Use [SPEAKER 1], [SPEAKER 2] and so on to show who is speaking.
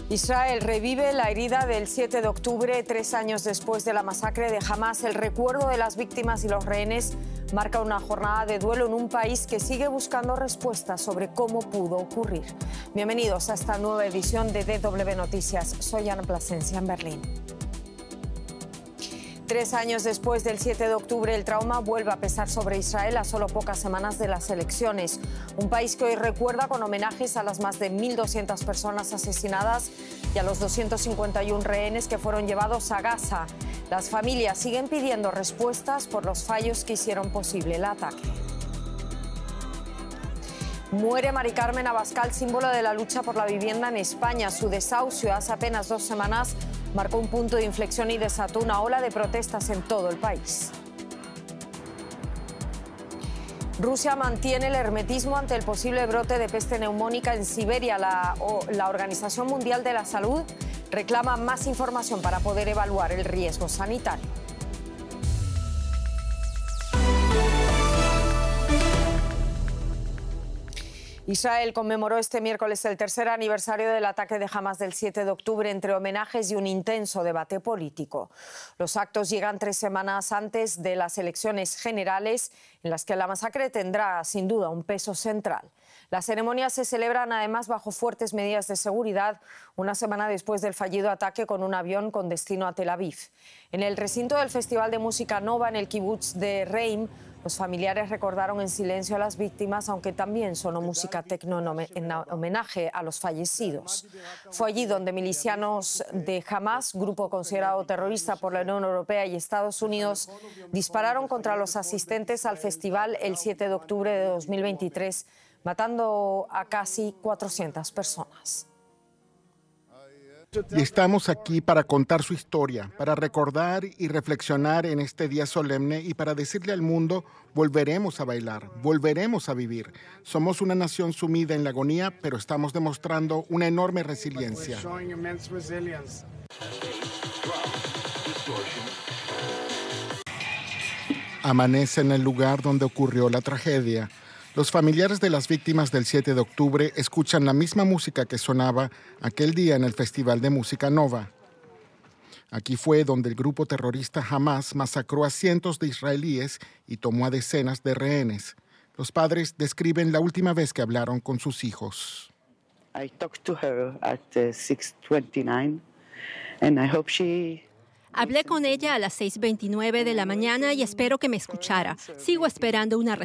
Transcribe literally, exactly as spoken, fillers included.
[SPEAKER 1] Israel revive la herida del siete de octubre, tres años después de la masacre de Hamás. El recuerdo de las víctimas y los rehenes marca una jornada de duelo en un país que sigue buscando respuestas sobre cómo pudo ocurrir. Bienvenidos a esta nueva edición de D W Noticias. Soy Ana Plasencia en Berlín. Tres años después del siete de octubre, el trauma vuelve a pesar sobre Israel a solo pocas semanas de las elecciones. Un país que hoy recuerda con homenajes a las más de mil doscientas personas asesinadas y a los doscientos cincuenta y uno rehenes que fueron llevados a Gaza. Las familias siguen pidiendo respuestas por los fallos que hicieron posible el ataque. Muere Mari Carmen Abascal, símbolo de la lucha por la vivienda en España. Su desahucio hace apenas dos semanas marcó un punto de inflexión y desató una ola de protestas en todo el país. Rusia mantiene el hermetismo ante el posible brote de peste neumónica en Siberia. La, o, la Organización Mundial de la Salud reclama más información para poder evaluar el riesgo sanitario. Israel conmemoró este miércoles el tercer aniversario del ataque de Hamás del siete de octubre entre homenajes y un intenso debate político. Los actos llegan tres semanas antes de las elecciones generales, en las que la masacre tendrá sin duda un peso central. Las ceremonias se celebran además bajo fuertes medidas de seguridad, una semana después del fallido ataque con un avión con destino a Tel Aviv. En el recinto del Festival de Música Nova en el kibutz de Reim, los familiares recordaron en silencio a las víctimas, aunque también sonó música tecno en homenaje a los fallecidos. Fue allí donde milicianos de Hamás, grupo considerado terrorista por la Unión Europea y Estados Unidos, dispararon contra los asistentes al festival el siete de octubre de dos mil veintitrés, matando a casi cuatrocientas personas.
[SPEAKER 2] Y estamos aquí para contar su historia, para recordar y reflexionar en este día solemne y para decirle al mundo: volveremos a bailar, volveremos a vivir. Somos una nación sumida en la agonía, pero estamos demostrando una enorme resiliencia. Amanece en el lugar donde ocurrió la tragedia. Los familiares de las víctimas del siete de octubre escuchan la misma música que sonaba aquel día en el Festival de Música Nova. Aquí fue donde el grupo terrorista Hamás masacró a cientos de israelíes y tomó a decenas de rehenes. Los padres describen la última vez que hablaron con sus hijos.
[SPEAKER 3] I talked to her at six twenty-nine and I hope she
[SPEAKER 4] Hablé con ella a las seis veintinueve de la mañana y espero que me escuchara. Sigo esperando una respuesta.